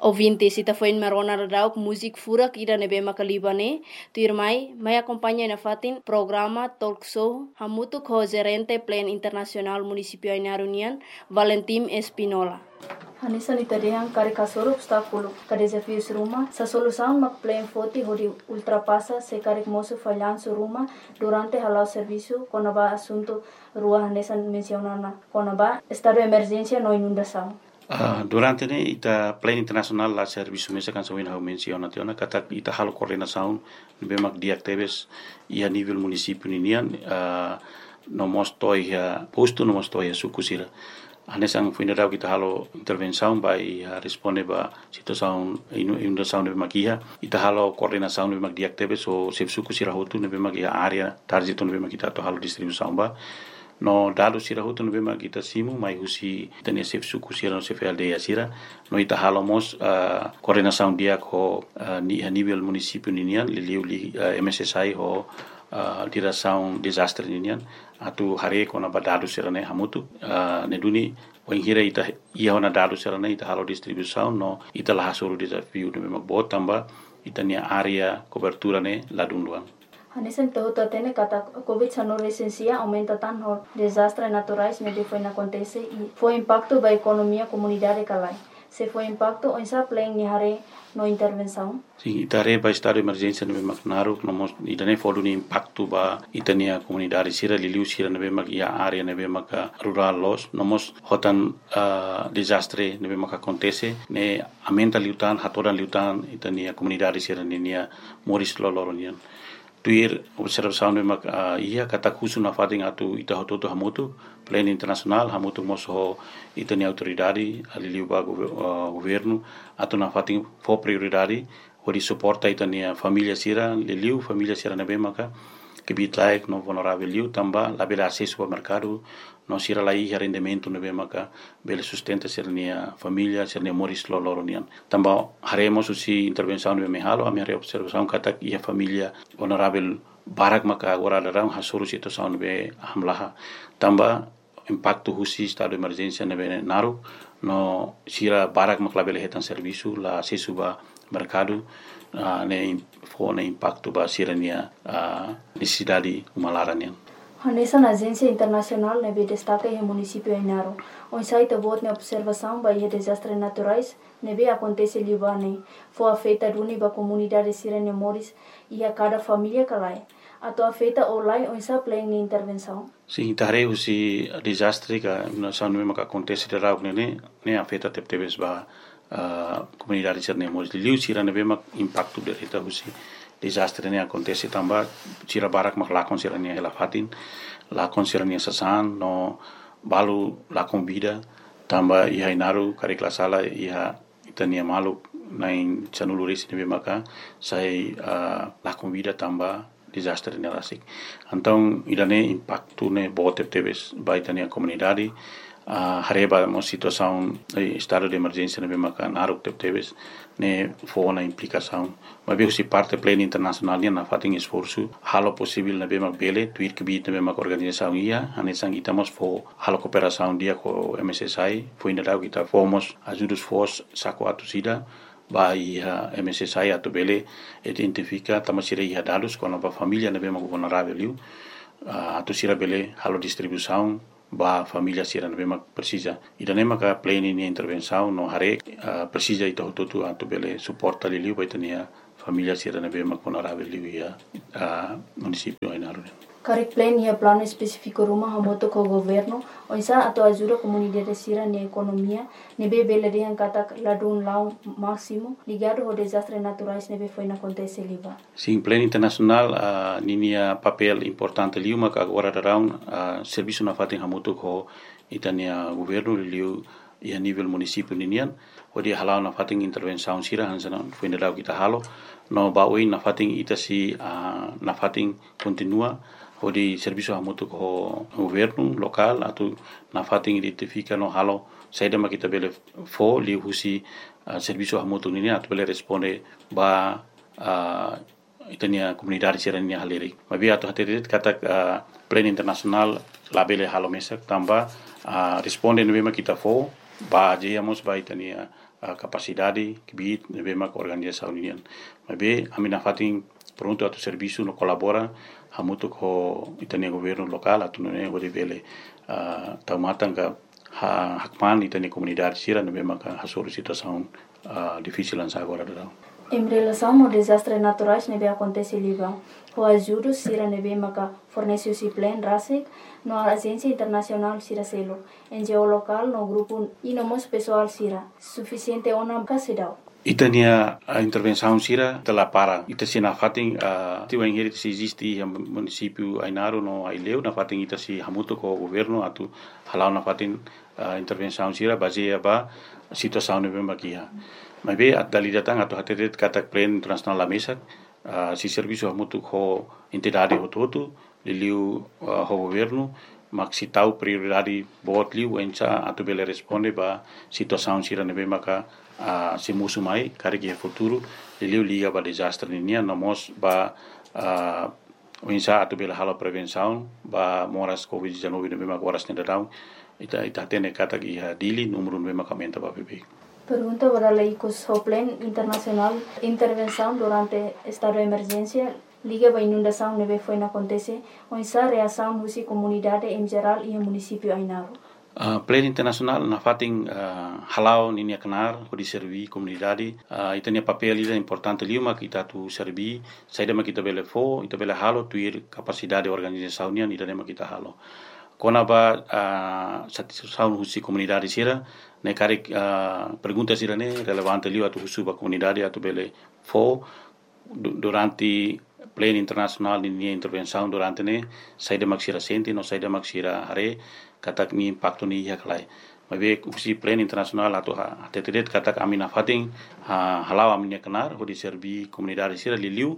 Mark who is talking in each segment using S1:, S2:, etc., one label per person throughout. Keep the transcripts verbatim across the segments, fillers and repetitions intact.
S1: Ouvintes, ita foi marona radau música furak ida nebe makalibane, tu irmai, mai acompanha na fatin programa talk show hamutu ko gerente plan internacional municipio Ainarunian, Valentim Espinola. Hanisa ni tadihan kari kasoro obstáculo, ka desafios ruma, sa solução mak plan foti hori ultrapassa se kari moço falhanço ruma durante halau serviço konaba assunto rua hanesa mencionana konaba estado de emergência no inundação.
S2: Uh, durante ne ita plan internasional la serviço mesa kan sawin hau menciona tiona kata ita halo coordenação bemak diactebes ia nível município ninian uh, no mostoi ya posto no mostoi ya sukusira anesang funeral kita halo intervenção by uh, responde ba situação inundação bemak ia ita halo coordenação bemak diactebes so sef sukusira hotu bemak ia area target bemak kita to halo distribuição ba no dado sira hutu no bema kita simu mai husi tania sef suku sira no sef aldea sira no ita halomos uh, coordenação dia ko uh, ni a nível município ninian liliu li uh, M S S I ho uh, direção desastre ninian atu hare ko na badado sira ne hamutu uh, ne duni wenghira ita ia na dado sira ne ita halo distribuição no ita la hasuru desafio no bema botamba ita nia area cobertura ne ladunduan.
S1: Hanesen todo atene kata COVID dezenove licencia aumenta tanto desastres naturais medio foi acontece e foi impacto da economia comunidade calai. Se foi impacto on sa plan ni hare no intervenção.
S2: Sim, itare ba estado de emergência no Macnaru, no mos idane fodu ni impacto ba itania comunidade sira liliu sira no bemak ia area no bemak rural los, no mos hotan uh, desastre no bemak acontece ne aumenta liutan hatoran liutan itania comunidade sira ninia moris loloronian. Tuir observação de mak uh, ia kata kusu na fating atu ita hototo hamutu plan internasional hamutu moso itani autoridade aliliu ba uh, governo atu na fating fo prioridade hori suporta itani família sira liliu família sira na bemaka que bitlaik no vulnerável liu tamba la bela acesso ao mercado no sira la ia rendimento no bemaka bela sustenta sira nia família sira nia moris loloronian tamba haremos usi intervenção no mehalo a minha observação kata ia família vulnerável barak maka agora darão hasuru situação no be hamlaha tamba impacto husi estado de emergência no be naru no sira barak makla bela hetan serviço la acesso ba mercado uh, ne fo ne impacto ba sirania uh, necessidade umalaranian.
S1: Hanesa na agência internacional nebe destaca em município Ainaro. On site bot na observação ba e desastres naturais nebe acontece libane. Foi afeta duni ba comunidade sirene moris e a cada família calai. Ato afeta online on sa plan ni intervenção.
S2: Sim, tare usi desastre ka na sa no me acontece de rau ne ne afeta teptebes ba Uh, comunidade sirene moris liu sira nebe mak impacto de reta husi desastre ne acontece tamba sira barak mak lakon sira ne hela fatin lakon sira ne sasan no balu lakon vida tamba ia inaru kari klasala ia itania malu nain chanuluris nebe maka sai uh, lakon vida tamba desastre ne rasik então idane impacto ne bote tebes baitania comunidade Uh, hareba mo situação eh, estado de emergência na bemaka naruk tebes ne fo na implicação mas bem se parte pleno internacional na fating esforço halo possível na bemak bele tuir que bit na bemak organização ia anesang itamos fo halo cooperação dia com M S S I foi ainda dau kita fomos ajudos fos saco atusida ba ia M S S I atu bele identifica tamasire ia dados com a família na bemak vulnerável liu uh, atusira bele halo distribuição ba família sira na bema precisa ida nema ka plane ni intervenção no hare uh, precisa ita hototu atu bele suporta liliu ba itania família sira na bema vulnerável liu ia uh, município Ainaro.
S1: Karik plan ia plano específico ruma hamoto ko governo onsa ato ajuda comunidade sira ni economia nebe bele de kata ladun lau máximo ligado ao desastres naturais nebe foi na acontece liba.
S2: Sim, plano internacional uh, ninia papel importante liu maka agora darão uh, serviço na fatin hamoto ko itania governo liu ia nível município ninian odi halau na fatin intervenção sira hansana foi na kita halo no baoi na fatin itasi uh, na fatin continua odi serviço hamoto ko governo local atu na fatin identifica no halo saida makita bele fo li husi uh, serviço hamoto nini atu bele responde ba uh, itania comunidade sirania haleri mabi atu haterit kata uh, plan international labele halo mesak tamba uh, responde no bema kita fo ba jeyamos ba itania uh, capacidade que bit nebe mak organização unian. Mas be amina fatin pronto atu serviço no colabora hamutu ko itania governo local atu ne gode vele uh, taumatanga ha hakman itania comunidade sira nebe mak hasoro situação uh, difícil lança agora da.
S1: Em relação ao desastres naturais nebe acontece liba, o ajuda sira nebe maka fornece o plan rasik no agência internacional sira selo, em geolocal no grupo e no mos pessoal sira, suficiente ona kasidau.
S2: Itania a intervenção sira telah para ita sina fating uh, tiwa ingeri se existe a município Ainaro no Aileu na fating ita si hamuto ko governo atu halau na fating uh, intervenção sira baseia ba situação nebe makia. Mas be at dali datang atau hatetet katak plan internasional la mesa uh, si serviço hamutu ko entidade hototu liliu uh, ho governo mak si tau prioridade bot liu encha atu bele responde ba situação sira nebe maka uh, si musu mai kare ki futuro liliu liga ba desastre ninia namos ba uh, encha atu bele halo prevenção ba moras covid dezenove nebe maka waras nedadau ita ita tene katak iha dili número nebe maka menta ba bebe.
S1: Pergunta para lei que o Plan Internacional Intervenção durante estado de emergência liga a inundação neve foi na acontece onde a reação da comunidade em geral e o município Ainaro.
S2: Uh, Plan Internacional na fating uh, halau ninia kenar di servi comunidade uh, itania papel ida importante liuma kita tu servi saida ma kita bele fo ita bele halo tuir capacidade organização nia ida ma kita halo kona ba uh, satisfação husi comunidade sira ne kare uh, pergunta sira ne relevante liu atu husu ba comunidade atu bele fo durante Plan Internacional ni intervenção durante ne saida maksira senti no saida maksira hare katak ni impacto ni ya kalai mabe usi Plan Internacional atu ha tetet katak amina fating ha halau aminia kenar ho di servi comunidade sira liliu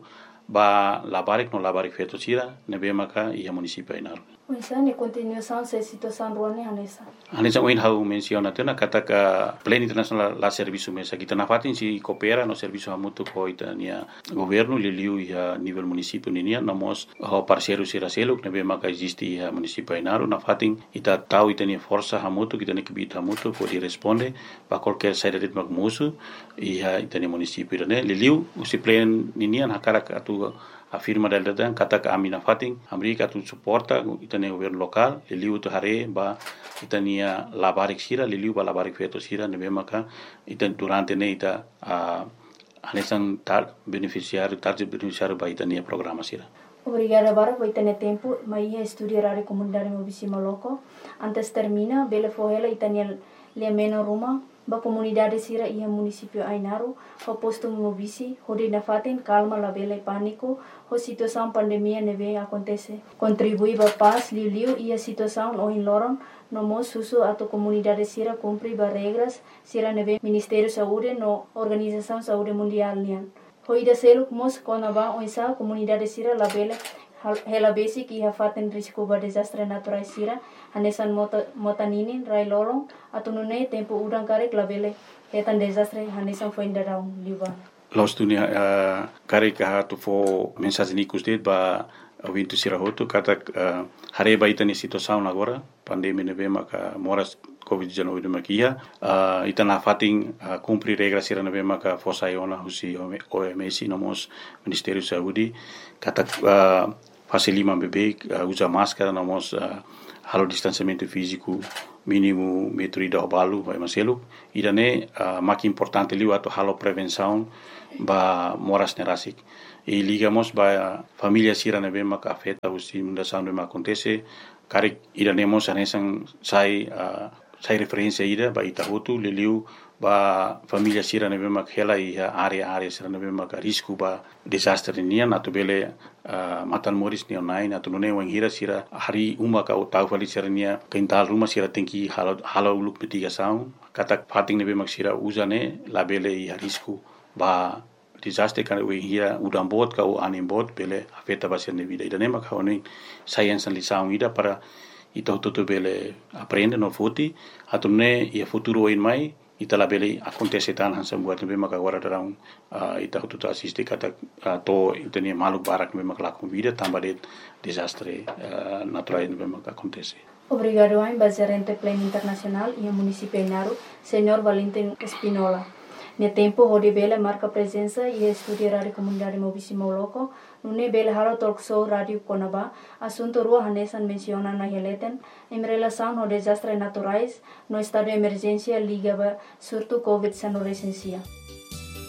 S2: ba labarik no labarik feto sira nebe maka ia município Ainaro.
S1: Oisa ne continuação se situação ruane hanesa.
S2: Hanesa oin hau menciona tena kataka Plan Internacional la serviço mesa kita na fatin si coopera no serviço hamutu ko itania governo liliu ia nível município ninia namos ho parceiro sira selo nebe maka existe ia município Ainaro na fatin ita tau itania força hamutu kita ne kibita hamutu ko di responde ba qualquer saída de magmusu ia itania município ne liliu usi plan ninia na cara atu afirma del dan kata ka amina fating amerika tu suporta itania governo local liliu tu hare ba itania labarik sira liliu ba labarik feto sira nebe maka itan durante ne ita uh, anesan tar beneficiário target beneficiário ba itania programa sira.
S1: Obrigada bara por ter tempo, mas ia estudar a comunidade mobisima loco. Antes termina, bele fohela itania le meno ruma ba comunidade sira ia município Ainaro, ho posto mobisi, hodi na fatin calma la bele pânico, ho situação pandemia neve acontece. Contribui ba paz liu liu ia situação o in loron, no mo susu ato comunidade sira cumpri ba regras sira neve Ministério Saúde no Organização Saúde Mundial nian. Ho ida seluk mos kona ba oisa comunidade sira la bele hela basic ia fatin risco ba desastre natural sira hanesan mota motaninin rai lolong atau nune tempo udang karek labele hetan desastre hanesan foi indarau liba
S2: los dunia uh, karek ha tu fo mensagem nikus det ba wintu sira hotu kata uh, hare ba itani situação agora pandemia neve maka moras covid dezenove de makia uh, itana fating uh, cumprir regras sira neve maka fosa iona husi O M S nomos Ministério Saúde kata uh, fase lima bebê uh, usa máscara nomos uh, halo distanciamento físico mínimo metro e do balu vai maselo irane uh, mak importante liu ato halo prevenção ba moras nerasik e ligamos ba família sira neve mak afeta usi mundação de acontece kare iranemos anesan sai uh, sai referência ida ba itahutu liliu ba família sira neve mak hela i area area sira neve mak risco ba desastre nian atu bele uh, matan moris ni online atu nune wang hira sira hari uma ka utau fali sira nia kental rumah sira tingki halo halo luk mitigação katak fating neve mak sira usane la bele i risco ba desastre kan we hira udam bot ka u anim bot bele afeta ba sira vida ida ne mak honi science lição ida para ito toto bele aprende no futi atu ne ia futuro in mai ita la bele acontece tan hansa buat nebe maka agora darão uh, ita tu assiste kata uh, to itania maluk barak nebe maka la vida tamba de desastre uh, natural nebe maka acontece.
S1: Obrigado ao gerente Plano Internacional e ao município Inaru, senhor Valentim Espinola. No tempo, onde bela marca presença e estuda a comunidade Mobissimo Loco, no bela halo talk show rádio Conaba, assunto rua hanesan menciona na releten, em relação ao desastres naturais, no estado de emergência ligava surto covid dezenove licencia.